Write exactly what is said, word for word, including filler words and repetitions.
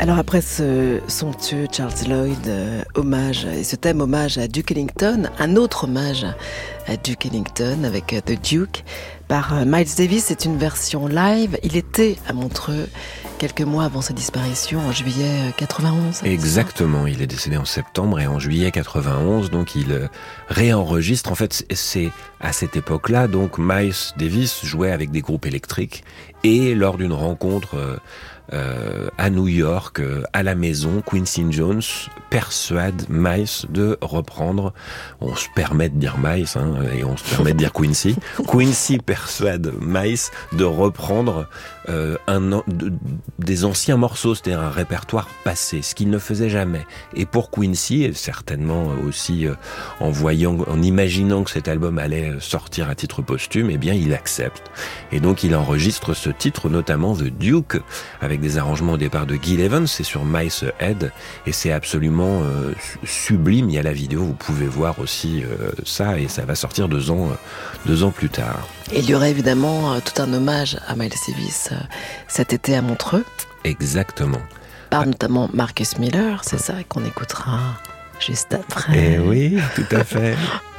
Alors après ce somptueux Charles Lloyd euh, hommage, et ce thème hommage à Duke Ellington, un autre hommage à Duke Ellington avec euh, The Duke par euh, Miles Davis, c'est une version live. Il était à Montreux quelques mois avant sa disparition, en juillet quatre-vingt-onze. Exactement, il est décédé en septembre et en juillet quatre-vingt-onze, donc il euh, réenregistre. En fait, c'est à cette époque-là, donc Miles Davis jouait avec des groupes électriques et lors d'une rencontre euh, Euh, à New York, euh, à la maison, Quincy Jones persuade Miles de reprendre, on se permet de dire Miles, hein, et on se permet de dire Quincy, Quincy persuade Miles de reprendre euh, un, de, des anciens morceaux, c'est-à-dire un répertoire passé, ce qu'il ne faisait jamais. Et pour Quincy, et certainement aussi euh, en voyant, en imaginant que cet album allait sortir à titre posthume, eh bien il accepte. Et donc il enregistre ce titre, notamment The Duke, avec des arrangements au départ de Gil Evans, c'est sur Mice Head, et c'est absolument euh, sublime. Il y a la vidéo, vous pouvez voir aussi euh, ça, et ça va sortir deux ans, euh, deux ans plus tard. Et il y aurait évidemment euh, tout un hommage à Miles Davis euh, cet été à Montreux. Exactement. Par ah. notamment Marcus Miller, c'est ça qu'on écoutera juste après. Eh oui, tout à fait.